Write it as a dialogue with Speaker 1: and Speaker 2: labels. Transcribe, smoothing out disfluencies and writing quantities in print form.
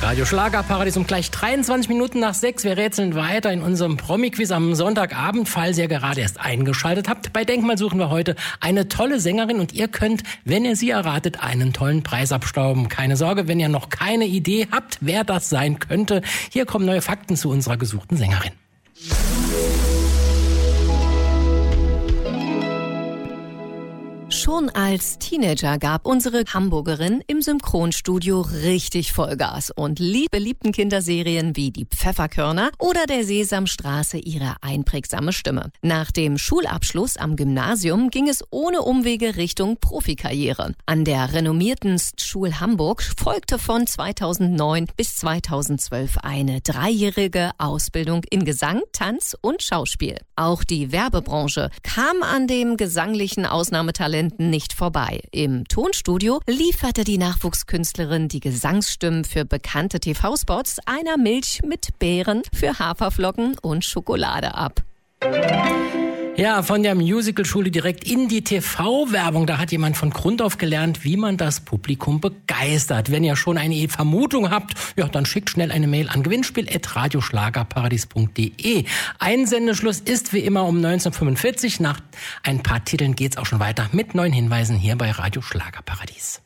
Speaker 1: Radio Schlagerparadies um gleich 23 Minuten nach 6. Wir rätseln weiter in unserem Promi-Quiz am Sonntagabend, falls ihr gerade erst eingeschaltet habt. Bei Denkmal suchen wir heute eine tolle Sängerin und ihr könnt, wenn ihr sie erratet, einen tollen Preis abstauben. Keine Sorge, wenn ihr noch keine Idee habt, wer das sein könnte. Hier kommen neue Fakten zu unserer gesuchten Sängerin.
Speaker 2: Schon als Teenager gab unsere Hamburgerin im Synchronstudio richtig Vollgas und lieb beliebten Kinderserien wie die Pfefferkörner oder der Sesamstraße ihre einprägsame Stimme. Nach dem Schulabschluss am Gymnasium ging es ohne Umwege Richtung Profikarriere. An der renommierten Schule Hamburg folgte von 2009 bis 2012 eine 3-jährige Ausbildung in Gesang, Tanz und Schauspiel. Auch die Werbebranche kam an dem gesanglichen Ausnahmetalent nicht vorbei. Im Tonstudio lieferte die Nachwuchskünstlerin die Gesangsstimmen für bekannte TV-Spots einer Milch mit Beeren für Haferflocken und Schokolade ab.
Speaker 1: Ja, von der Musicalschule direkt in die TV-Werbung. Da hat jemand von Grund auf gelernt, wie man das Publikum begeistert. Wenn ihr schon eine Vermutung habt, ja, dann schickt schnell eine Mail an gewinnspiel@radioschlagerparadies.de. Einsendeschluss ist wie immer um 19:45. Nach ein paar Titeln geht's auch schon weiter mit neuen Hinweisen hier bei Radio Schlagerparadies.